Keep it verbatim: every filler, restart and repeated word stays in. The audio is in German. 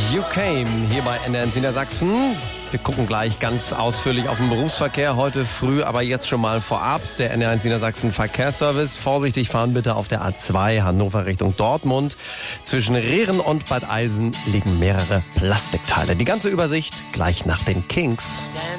You Came hier bei N D R eins Niedersachsen. Wir gucken gleich ganz ausführlich auf den Berufsverkehr heute früh, aber jetzt schon mal vorab. Der N D R eins Niedersachsen Verkehrsservice. Vorsichtig fahren bitte auf der A zwei Hannover Richtung Dortmund. Zwischen Rehren und Bad Eisen liegen mehrere Plastikteile. Die ganze Übersicht gleich nach den Kings.